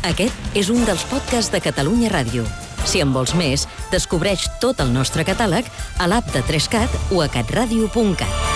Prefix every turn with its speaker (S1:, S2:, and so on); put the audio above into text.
S1: Aquest és un dels podcasts de Catalunya Ràdio. Si en vols més, descobreix tot el nostre catàleg a l'app de 3Cat o a catradio.cat.